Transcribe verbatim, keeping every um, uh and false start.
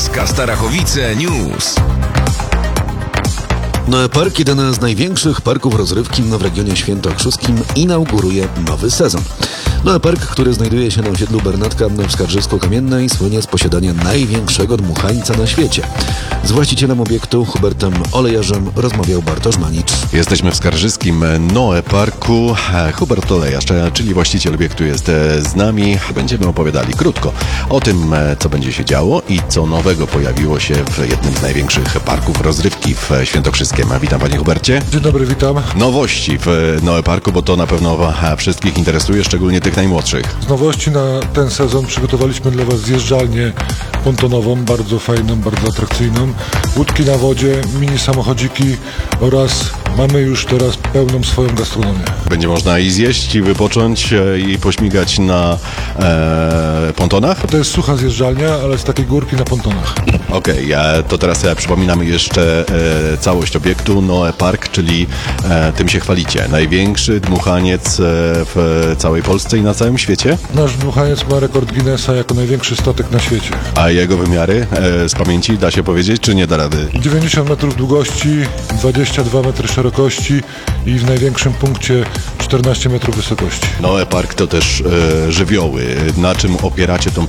Polska Starachowice News. Noe Park, jeden z największych parków rozrywki w regionie świętokrzyskim, inauguruje nowy sezon. Noe Park, który znajduje się na osiedlu Bernatka w Skarżysku-Kamiennej, słynie z posiadania największego dmuchańca na świecie. Z właścicielem obiektu, Hubertem Olejarzem, rozmawiał Bartosz Manicz. Jesteśmy w skarżyskim Noe Parku. Hubert Olejarz, czyli właściciel obiektu, jest z nami. Będziemy opowiadali krótko o tym, co będzie się działo i co nowego pojawiło się w jednym z największych parków rozrywki w Świętokrzyskiem. Witam panie Hubercie. Dzień dobry, witam. Nowości w Noe Parku, bo to na pewno wszystkich interesuje, szczególnie tych najmłodszych. Z nowości na ten sezon przygotowaliśmy dla was zjeżdżalnię pontonową, bardzo fajną, bardzo atrakcyjną. Łódki na wodzie, mini samochodziki oraz mamy już teraz pełną swoją gastronomię. Będzie można i zjeść, i wypocząć, i pośmigać na e, pontonach? To jest sucha zjeżdżalnia, ale z takiej górki na pontonach. Okej, okay, to teraz e, przypominamy jeszcze e, całość obiektu Noe Park, czyli e, tym się chwalicie. Największy dmuchaniec e, w całej Polsce i na całym świecie. Nasz dmuchaniec ma rekord Guinnessa jako największy statek na świecie. A jego wymiary e, z pamięci da się powiedzieć, czy nie da rady? dziewięćdziesiąt metrów długości, dwadzieścia dwa metry szerokości i w największym punkcie czternaście metrów wysokości. Noe Park to też e, żywioły. Na czym opieracie tą